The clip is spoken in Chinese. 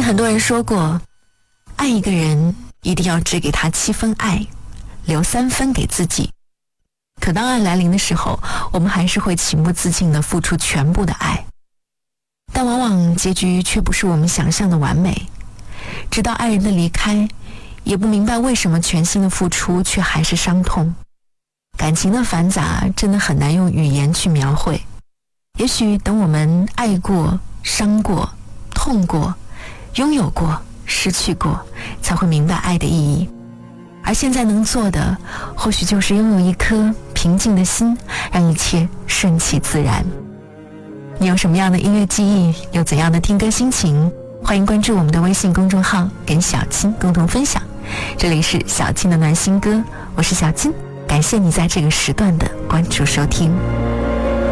听很多人说过，爱一个人一定要只给他7分爱，留3分给自己。可当爱来临的时候，我们还是会情不自禁地付出全部的爱，但往往结局却不是我们想象的完美。直到爱人的离开，也不明白为什么全心的付出却还是伤痛。感情的繁杂真的很难用语言去描绘，也许等我们爱过、伤过、痛过、拥有过、失去过，才会明白爱的意义。而现在能做的，或许就是拥有一颗平静的心，让一切顺其自然。你有什么样的音乐记忆，有怎样的听歌心情，欢迎关注我们的微信公众号，跟小青共同分享。这里是小青的暖心歌，我是小青，感谢你在这个时段的关注收听。